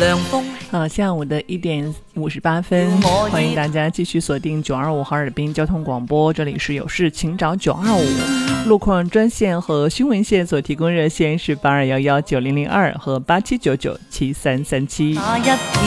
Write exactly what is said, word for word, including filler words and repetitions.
凉风。 好，下午的一点五十八分，欢迎大家继续锁定九二五哈尔滨交通广播，这里是有事请找九二五。路况专线和新闻线所提供热线是八二幺幺九零零二和八七九九七三三七。